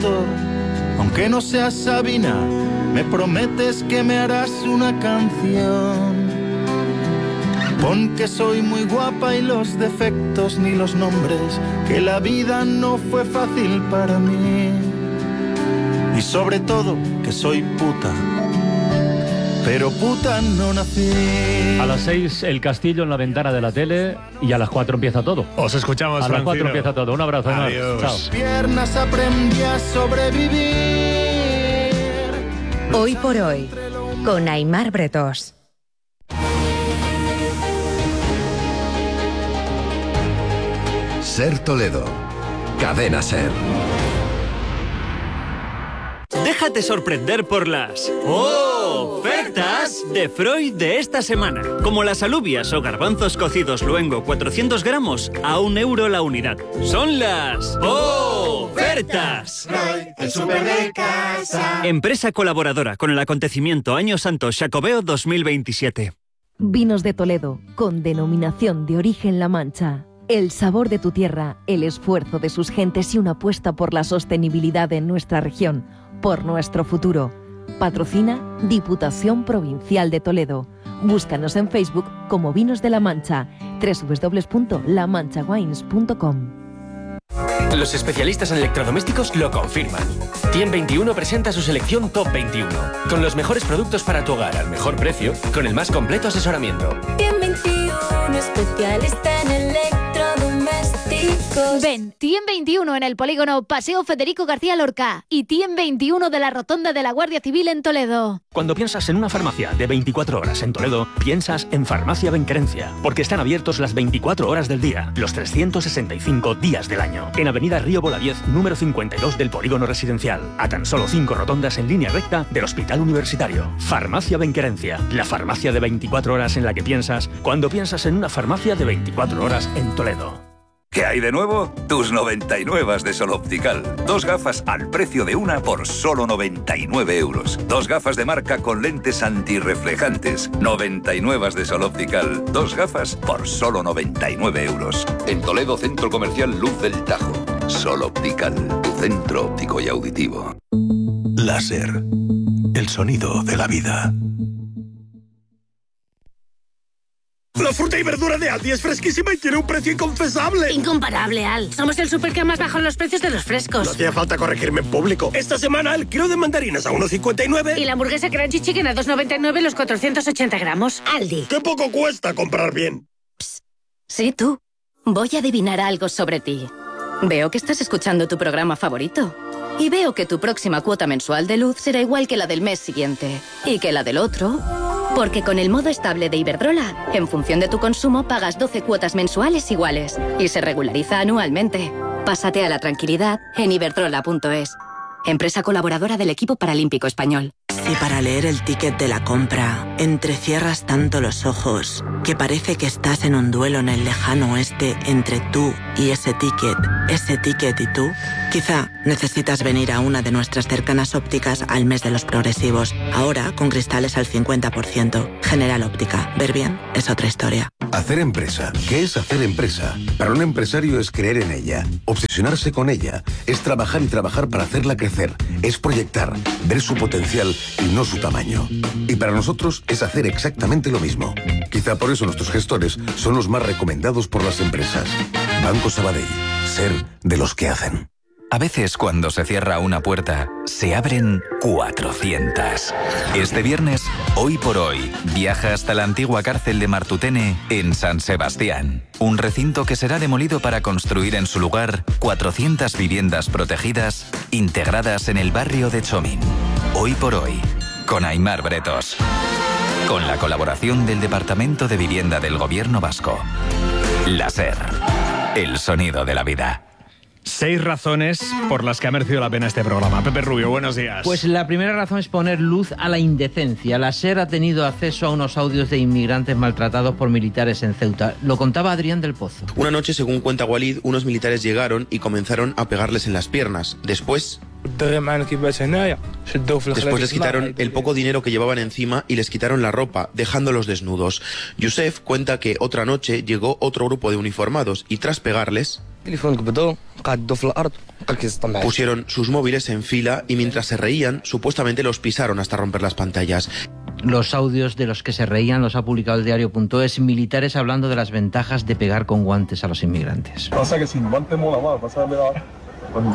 Aunque no seas Sabina, me prometes que me harás una canción. Pon que soy muy guapa y los defectos ni los nombres, que la vida no fue fácil para mí. Y sobre todo que soy puta, pero puta no nací. A las 6 el castillo en la ventana de la tele y a las 4 empieza todo. Os escuchamos, A las 4 Francino. empieza todo. Un abrazo. Adiós. Chao. Piernas aprendí a sobrevivir. Hoy por hoy, con Aimar Bretos. Ser Toledo. Cadena Ser. Déjate sorprender por las ofertas de Freud de esta semana. Como las alubias o garbanzos cocidos luengo 400 gramos a €1 la unidad. Son las ofertas. Freud, el súper de casa. Empresa colaboradora con el acontecimiento Año Santo Xacobeo 2027. Vinos de Toledo, con denominación de origen La Mancha. El sabor de tu tierra, el esfuerzo de sus gentes y una apuesta por la sostenibilidad en nuestra región, por nuestro futuro. Patrocina Diputación Provincial de Toledo. Búscanos en Facebook como Vinos de La Mancha, www.lamanchawines.com. Los especialistas en electrodomésticos lo confirman. TIEM21 presenta su selección Top 21, con los mejores productos para tu hogar al mejor precio, con el más completo asesoramiento. TIEM21, especialista en electrodomésticos. Ven, TIEM21 en el polígono Paseo Federico García Lorca y TIEM21 de la Rotonda de la Guardia Civil en Toledo. Cuando piensas en una farmacia de 24 horas en Toledo, piensas en Farmacia Benquerencia, porque están abiertos las 24 horas del día, los 365 días del año. En Avenida Río Bolaviez, número 52 del Polígono Residencial, a tan solo 5 rotondas en línea recta del Hospital Universitario. Farmacia Benquerencia, la farmacia de 24 horas en la que piensas cuando piensas en una farmacia de 24 horas en Toledo. ¿Qué hay de nuevo? Tus 99 de Sol Optical. 2 gafas al precio de una por solo 99 euros. 2 gafas de marca con lentes antirreflejantes. 99 de Sol Optical. 2 gafas por solo 99 euros. En Toledo, Centro Comercial Luz del Tajo. Sol Optical, tu centro óptico y auditivo. Láser. El sonido de la vida. La fruta y verdura de Aldi es fresquísima y tiene un precio inconfesable. Incomparable, Al. Somos el súper que más baja los precios de los frescos. No hacía falta corregirme en público. Esta semana el kilo de mandarinas a 1,59. Y la hamburguesa Crunchy Chicken a 2,99 los 480 gramos. Aldi. ¡Qué poco cuesta comprar bien! Psst. Sí, tú. Voy a adivinar algo sobre ti. Veo que estás escuchando tu programa favorito. Y veo que tu próxima cuota mensual de luz será igual que la del mes siguiente. Y que la del otro... Porque con el modo estable de Iberdrola, en función de tu consumo pagas 12 cuotas mensuales iguales y se regulariza anualmente. Pásate a la tranquilidad en iberdrola.es. Empresa colaboradora del equipo paralímpico español. Si para leer el ticket de la compra entrecierras tanto los ojos que parece que estás en un duelo en el lejano oeste entre tú y ese ticket y tú, quizá necesitas venir a una de nuestras cercanas ópticas al mes de los progresivos. Ahora con cristales al 50%. General Óptica. Ver bien es otra historia. Hacer empresa. ¿Qué es hacer empresa? Para un empresario es creer en ella, obsesionarse con ella, es trabajar y trabajar para hacerla crecer, es proyectar, ver su potencial y no su tamaño. Y para nosotros es hacer exactamente lo mismo. Quizá por eso nuestros gestores son los más recomendados por las empresas. Banco Sabadell. Ser de los que hacen. A veces cuando se cierra una puerta, se abren 400. Este viernes, Hoy por Hoy, viaja hasta la antigua cárcel de Martutene en San Sebastián. Un recinto que será demolido para construir en su lugar 400 viviendas protegidas integradas en el barrio de Chomín. Hoy por Hoy, con Aimar Bretos. Con la colaboración del Departamento de Vivienda del Gobierno Vasco. La SER, el sonido de la vida. 6 razones por las que ha merecido la pena este programa. Pepe Rubio, buenos días. Pues la primera razón es poner luz a la indecencia. La SER ha tenido acceso a unos audios de inmigrantes maltratados por militares en Ceuta. Lo contaba Adrián del Pozo. Una noche, según cuenta Walid, unos militares llegaron y comenzaron a pegarles en las piernas. Después les quitaron el poco dinero que llevaban encima y les quitaron la ropa, dejándolos desnudos. Yusef cuenta que otra noche llegó otro grupo de uniformados y tras pegarles Pusieron sus móviles en fila y mientras se reían, supuestamente los pisaron hasta romper las pantallas. Los audios de los que se reían los ha publicado el diario.es, militares hablando de las ventajas de pegar con guantes a los inmigrantes. Pasa que sin guante mola más, vas a ver. Con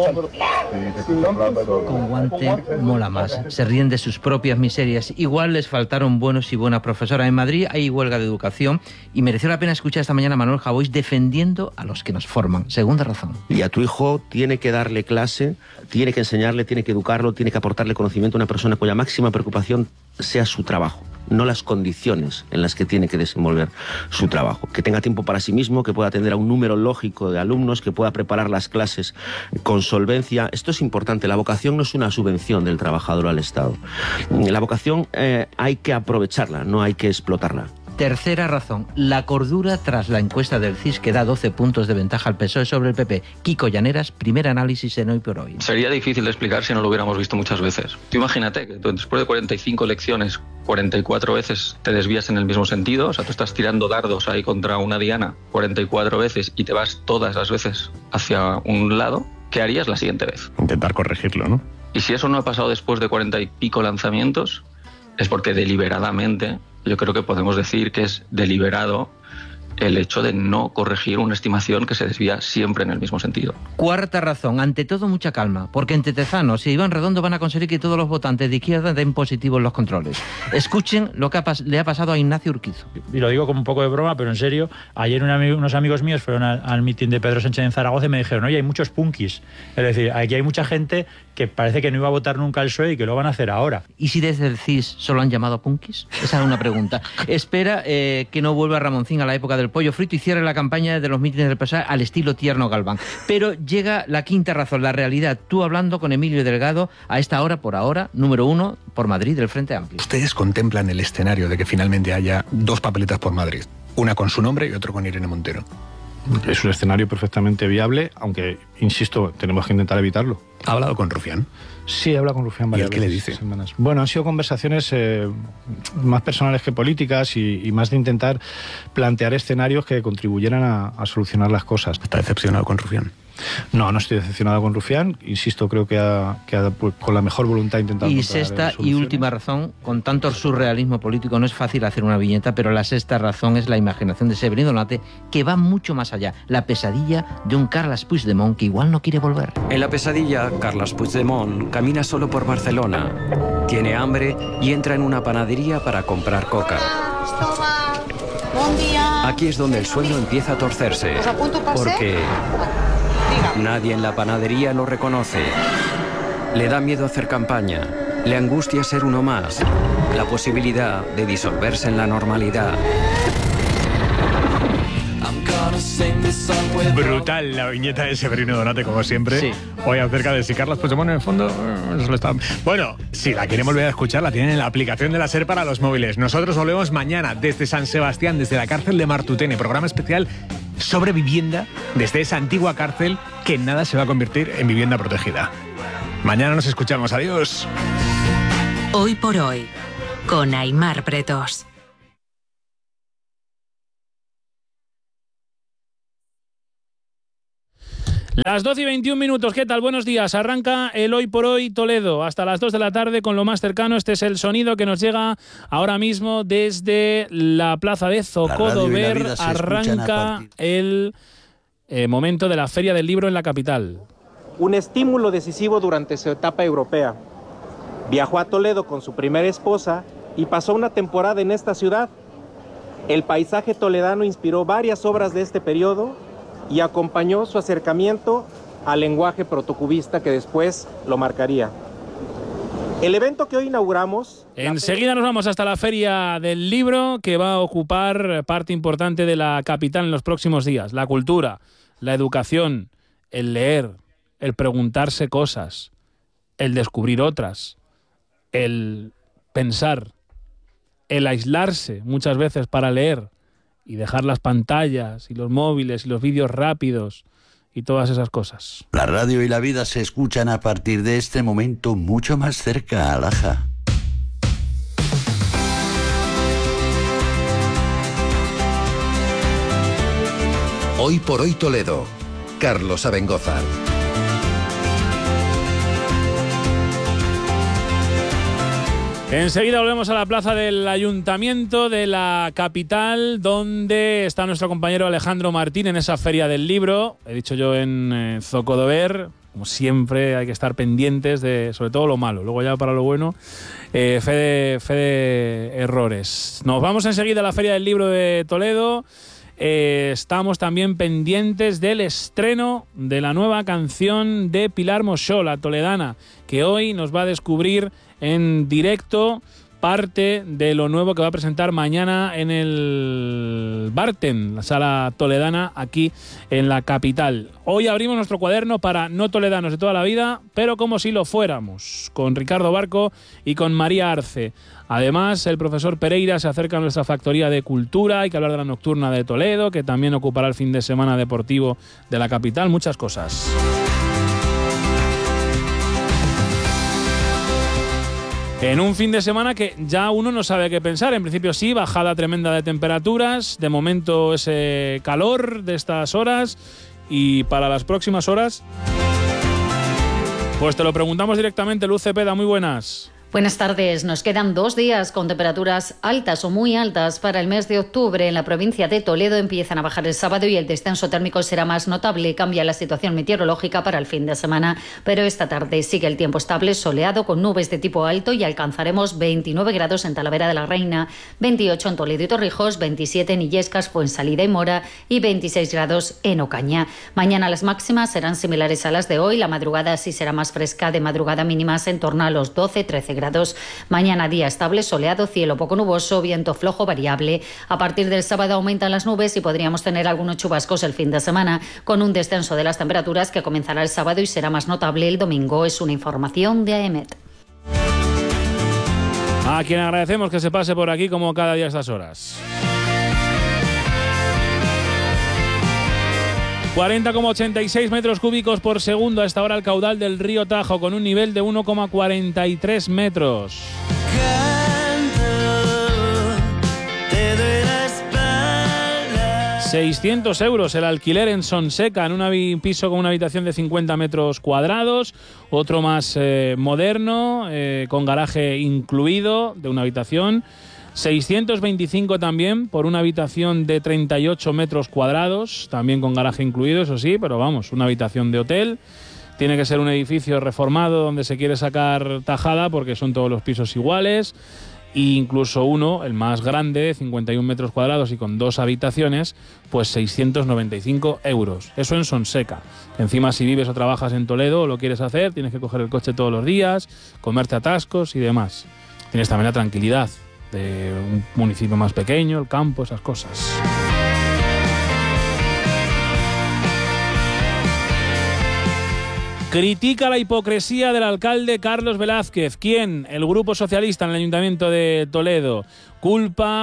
guante mola más. Se ríen de sus propias miserias. Igual les faltaron buenos y buenas profesoras. En Madrid hay huelga de educación y mereció la pena escuchar esta mañana a Manuel Javois defendiendo a los que nos forman. Segunda razón. Y a tu hijo tiene que darle clase, tiene que enseñarle, tiene que educarlo, tiene que aportarle conocimiento a una persona cuya máxima preocupación sea su trabajo, no las condiciones en las que tiene que desenvolver su trabajo. Que tenga tiempo para sí mismo, que pueda atender a un número lógico de alumnos, que pueda preparar las clases con solvencia. Esto es importante. La vocación no es una subvención del trabajador al Estado. La vocación hay que aprovecharla, no hay que explotarla. Tercera razón, la cordura tras la encuesta del CIS que da 12 puntos de ventaja al PSOE sobre el PP. Kiko Llaneras, primer análisis en Hoy por Hoy. Sería difícil de explicar si no lo hubiéramos visto muchas veces. Tú imagínate que después de 45 elecciones, 44 veces te desvías en el mismo sentido, o sea, tú estás tirando dardos ahí contra una diana 44 veces y te vas todas las veces hacia un lado. ¿Qué harías la siguiente vez? Intentar corregirlo, ¿no? Y si eso no ha pasado después de 40 y pico lanzamientos, es porque deliberadamente yo creo que podemos decir que es deliberado el hecho de no corregir una estimación que se desvía siempre en el mismo sentido. Cuarta razón, ante todo mucha calma, porque entre Tezanos y Iván Redondo van a conseguir que todos los votantes de izquierda den positivo en los controles. Escuchen lo que le ha pasado a Ignacio Urquizo. Y lo digo como un poco de broma, pero en serio, ayer unos amigos míos fueron al mitin de Pedro Sánchez en Zaragoza y me dijeron, oye, hay muchos punkis. Es decir, aquí hay mucha gente que parece que no iba a votar nunca al PSOE y que lo van a hacer ahora. ¿Y si desde el CIS solo han llamado punkis? Esa es una pregunta. Espera que no vuelva Ramoncín a la época del pollo frito y cierre la campaña de los mítines del PSOE al estilo Tierno Galván. Pero llega la quinta razón, la realidad. Tú hablando con Emilio Delgado a esta hora, por ahora, número 1 por Madrid del Frente Amplio. Ustedes contemplan el escenario de que finalmente haya dos papeletas por Madrid, una con su nombre y otra con Irene Montero. Es un escenario perfectamente viable, aunque, insisto, tenemos que intentar evitarlo. ¿Ha hablado con Rufián? Sí, he hablado con Rufián varias veces. ¿Y él qué le dice? Semanas. Bueno, han sido conversaciones más personales que políticas y más de intentar plantear escenarios que contribuyeran a solucionar las cosas. ¿Está decepcionado con Rufián? No, no estoy decepcionado con Rufián. Insisto, creo que ha pues, con la mejor voluntad intentado. Y sexta y última razón, con tanto surrealismo político no es fácil hacer una viñeta, pero la sexta razón es la imaginación de Severino Donate, que va mucho más allá. La pesadilla de un Carles Puigdemont que igual no quiere volver. En la pesadilla, Carles Puigdemont camina solo por Barcelona. Tiene hambre y entra en una panadería para comprar coca. Aquí es donde el sueño empieza a torcerse. Porque nadie en la panadería lo reconoce. Le da miedo hacer campaña. Le angustia ser uno más. La posibilidad de disolverse en la normalidad. Brutal la viñeta de Severino Donate, como siempre. Sí. Hoy acerca de si Carles Puigdemont en el fondo solo está... Bueno, si la quieren volver a escuchar, la tienen en la aplicación de la SER para los móviles. Nosotros volvemos mañana desde San Sebastián, desde la cárcel de Martutene. Programa especial sobre vivienda desde esa antigua cárcel que en nada se va a convertir en vivienda protegida. Mañana nos escuchamos. Adiós. Hoy por hoy, con Aimar Pretos. Las 12:21, ¿qué tal? Buenos días. Arranca el Hoy por Hoy Toledo hasta las 2 de la tarde con lo más cercano. Este es el sonido que nos llega ahora mismo desde la plaza de Zocodover. Arranca el momento de la Feria del Libro en la capital. Un estímulo decisivo durante su etapa europea. Viajó a Toledo con su primera esposa y pasó una temporada en esta ciudad. El paisaje toledano inspiró varias obras de este periodo y acompañó su acercamiento al lenguaje protocubista que después lo marcaría. El evento que hoy inauguramos... Enseguida nos vamos hasta la Feria del Libro, que va a ocupar parte importante de la capital en los próximos días. La cultura, la educación, el leer, el preguntarse cosas, el descubrir otras, el pensar, el aislarse muchas veces para leer, y dejar las pantallas y los móviles y los vídeos rápidos y todas esas cosas. La radio y la vida se escuchan a partir de este momento mucho más cerca, Alaja. Hoy por Hoy Toledo, Carlos Abengoza. Enseguida volvemos a la plaza del Ayuntamiento de la capital, donde está nuestro compañero Alejandro Martín en esa feria del libro. He dicho yo en Zocodover, como siempre hay que estar pendientes de sobre todo lo malo, luego ya para lo bueno, fe de errores. Nos vamos enseguida a la feria del libro de Toledo. Estamos también pendientes del estreno de la nueva canción de Pilar Moxó, la toledana, que hoy nos va a descubrir en directo parte de lo nuevo que va a presentar mañana en el Barten, la sala toledana aquí en la capital. Hoy abrimos nuestro cuaderno para no toledanos de toda la vida, pero como si lo fuéramos, con Ricardo Barco y con María Arce. Además, el profesor Pereira se acerca a nuestra factoría de cultura. Hay que hablar de la nocturna de Toledo, que también ocupará el fin de semana deportivo de la capital. Muchas cosas. En un fin de semana que ya uno no sabe qué pensar. En principio sí, bajada tremenda de temperaturas. De momento ese calor de estas horas. Y para las próximas horas, pues te lo preguntamos directamente. Luz Cepeda, muy buenas. Buenas tardes. Nos quedan 2 días con temperaturas altas o muy altas para el mes de octubre. En la provincia de Toledo empiezan a bajar el sábado y el descenso térmico será más notable. Cambia la situación meteorológica para el fin de semana, pero esta tarde sigue el tiempo estable, soleado con nubes de tipo alto y alcanzaremos 29 grados en Talavera de la Reina, 28 en Toledo y Torrijos, 27 en Illescas, Fuensalida y Mora y 26 grados en Ocaña. Mañana las máximas serán similares a las de hoy. La madrugada sí será más fresca, de madrugada mínimas en torno a los 12-13 grados. Mañana día estable, soleado, cielo poco nuboso, viento flojo variable. A partir del sábado aumentan las nubes y podríamos tener algunos chubascos el fin de semana, con un descenso de las temperaturas que comenzará el sábado y será más notable el domingo. Es una información de AEMET. A quien agradecemos que se pase por aquí como cada día a estas horas. 40,86 metros cúbicos por segundo a esta hora el caudal del río Tajo, con un nivel de 1,43 metros. 600 euros el alquiler en Sonseca, en un piso con una habitación de 50 metros cuadrados, otro más moderno, con garaje incluido de una habitación. 625 también por una habitación de 38 metros cuadrados, también con garaje incluido, eso sí, pero vamos, una habitación de hotel. Tiene que ser un edificio reformado donde se quiere sacar tajada porque son todos los pisos iguales. E incluso uno, el más grande, 51 metros cuadrados y con 2 habitaciones, pues 695 euros. Eso en Sonseca. Encima, si vives o trabajas en Toledo o lo quieres hacer, tienes que coger el coche todos los días, comerte atascos y demás. Tienes también la tranquilidad de un municipio más pequeño, el campo, esas cosas. Critica la hipocresía del alcalde Carlos Velázquez. ¿Quién? El Grupo Socialista en el Ayuntamiento de Toledo. Critica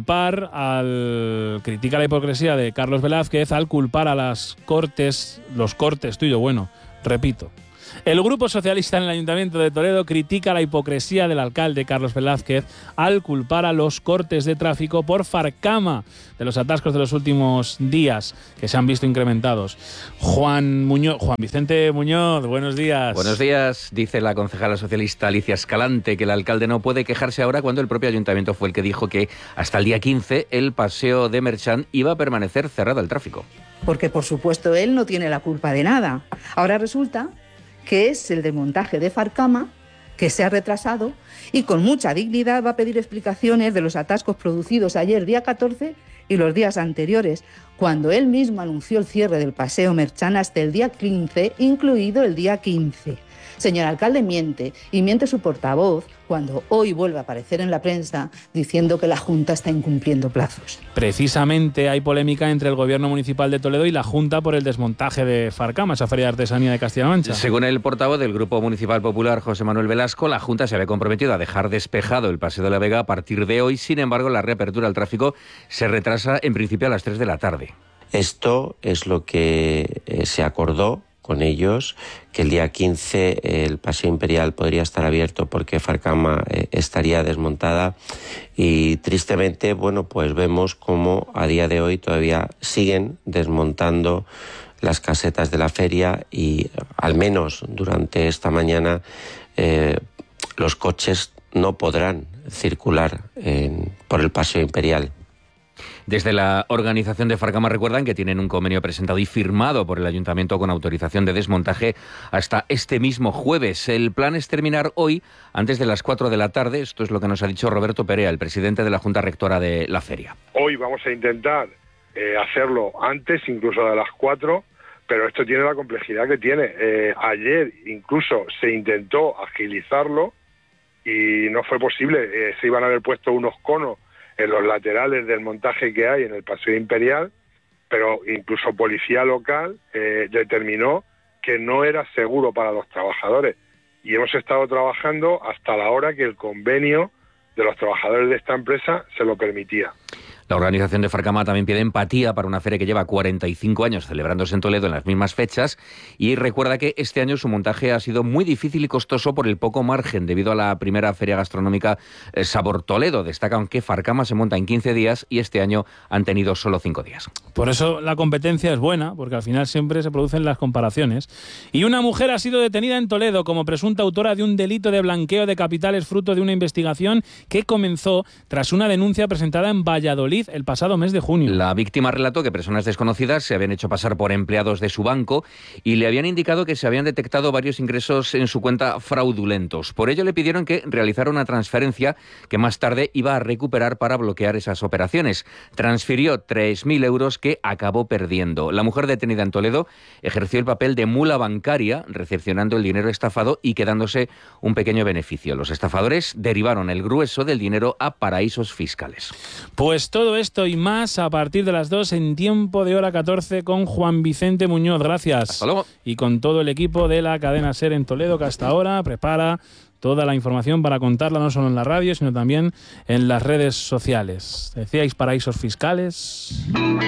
la hipocresía de Carlos Velázquez al culpar a los cortes repito. El Grupo Socialista en el Ayuntamiento de Toledo critica la hipocresía del alcalde Carlos Velázquez al culpar a los cortes de tráfico por Farcama de los atascos de los últimos días, que se han visto incrementados. Juan Vicente Muñoz, buenos días. Buenos días. Dice la concejala socialista Alicia Escalante que el alcalde no puede quejarse ahora cuando el propio ayuntamiento fue el que dijo que hasta el día 15 el paseo de Merchán iba a permanecer cerrado al tráfico. Porque, por supuesto, él no tiene la culpa de nada. Ahora resulta que es el desmontaje de Farcama, que se ha retrasado y con mucha dignidad va a pedir explicaciones de los atascos producidos ayer, día 14, y los días anteriores, cuando él mismo anunció el cierre del paseo Merchán hasta el día 15, incluido el día 15. Señor alcalde, miente, y miente su portavoz cuando hoy vuelve a aparecer en la prensa diciendo que la Junta está incumpliendo plazos. Precisamente hay polémica entre el Gobierno Municipal de Toledo y la Junta por el desmontaje de Farcama, esa feria de artesanía de Castilla-La Mancha. Según el portavoz del Grupo Municipal Popular, José Manuel Velasco, la Junta se había comprometido a dejar despejado el Paseo de la Vega a partir de hoy. Sin embargo, la reapertura al tráfico se retrasa en principio a las 3 de la tarde. Esto es lo que se acordó con ellos, que el día 15 el Paseo Imperial podría estar abierto porque Farcama estaría desmontada y tristemente, pues vemos cómo a día de hoy todavía siguen desmontando las casetas de la feria y al menos durante esta mañana los coches no podrán circular por el Paseo Imperial. Desde la organización de Farcama recuerdan que tienen un convenio presentado y firmado por el Ayuntamiento con autorización de desmontaje hasta este mismo jueves. El plan es terminar hoy antes de las 4 de la tarde. Esto es lo que nos ha dicho Roberto Perea, el presidente de la Junta Rectora de la feria. Hoy vamos a intentar hacerlo antes, incluso de las 4, pero esto tiene la complejidad que tiene. Ayer incluso se intentó agilizarlo y no fue posible. Se iban a haber puesto unos conos en los laterales del montaje que hay en el Paseo Imperial, pero incluso policía local determinó que no era seguro para los trabajadores. Y hemos estado trabajando hasta la hora que el convenio de los trabajadores de esta empresa se lo permitía. La organización de Farcama también pide empatía para una feria que lleva 45 años celebrándose en Toledo en las mismas fechas y recuerda que este año su montaje ha sido muy difícil y costoso por el poco margen debido a la primera feria gastronómica Sabor Toledo. Destacan que Farcama se monta en 15 días y este año han tenido solo 5 días. Por eso la competencia es buena, porque al final siempre se producen las comparaciones. Y una mujer ha sido detenida en Toledo como presunta autora de un delito de blanqueo de capitales fruto de una investigación que comenzó tras una denuncia presentada en Valladolid el pasado mes de junio. La víctima relató que personas desconocidas se habían hecho pasar por empleados de su banco y le habían indicado que se habían detectado varios ingresos en su cuenta fraudulentos. Por ello le pidieron que realizara una transferencia que más tarde iba a recuperar para bloquear esas operaciones. Transfirió 3.000 euros que acabó perdiendo. La mujer detenida en Toledo ejerció el papel de mula bancaria, recepcionando el dinero estafado y quedándose un pequeño beneficio. Los estafadores derivaron el grueso del dinero a paraísos fiscales. Pues todo esto y más a partir de las 2 en Tiempo de Hora 14 con Juan Vicente Muñoz. Gracias. Hasta luego. Y con todo el equipo de la cadena SER en Toledo, que hasta ahora prepara toda la información para contarla no solo en la radio, sino también en las redes sociales. Decíais paraísos fiscales.